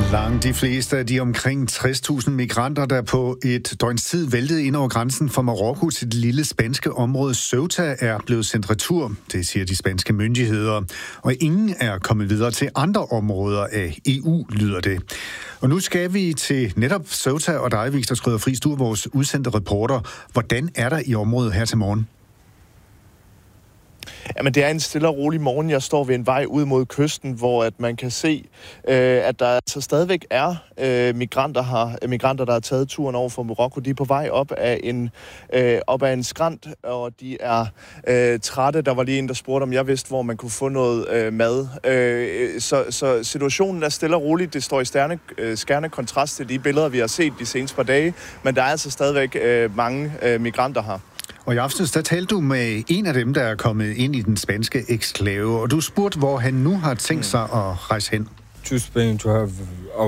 Langt de fleste af de omkring 60.000 migranter, der på et døgns tid væltede ind over grænsen fra Marokko til det lille spanske område Ceuta, er blevet sendt retur. Det siger de spanske myndigheder. Og ingen er kommet videre til andre områder af EU, lyder det. Og nu skal vi til netop Ceuta og dig, Victor Schrøder Friis, du er vores udsendte reporter. Hvordan er der i området her til morgen? Jamen, det er en stille og rolig morgen. Jeg står ved en vej ud mod kysten, hvor at man kan se, at der altså stadigvæk er migranter, der har taget turen over fra Marokko. De er på vej op af en skrænt, og de er trætte. Der var lige en, der spurgte, om jeg vidste, hvor man kunne få noget mad. Så situationen er stille og rolig. Det står i skærende kontrast til de billeder, vi har set de seneste par dage. Men der er altså stadigvæk mange migranter her. Og i aftes, der talte du med en af dem, der er kommet ind i den spanske eksklave, og du spurgte, hvor han nu har tænkt sig at rejse hen. To Spain to have